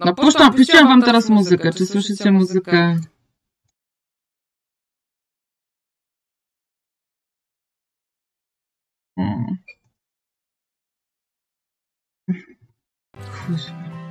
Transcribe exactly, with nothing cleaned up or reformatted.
No puszczam, puściłam wam teraz muzykę. Czy słyszycie muzykę? Hmm.